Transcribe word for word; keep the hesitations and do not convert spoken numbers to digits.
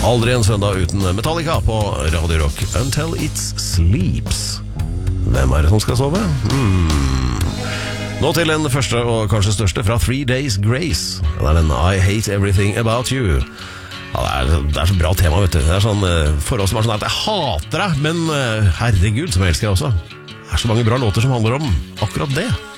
Aldri en søndag uten Metallica på Radio Rock. Until It Sleeps. Hvem er det som skal sove? Hmm. Nå til den første og kanskje største fra Three Days Grace. Det er den I Hate Everything About You. Ja, det, er, det er så bra tema, vet du. Det er sånn, for oss som er sånn at jeg hater deg, men herregud som jeg elsker deg også. Det er så mange bra låter som handler om akkurat det.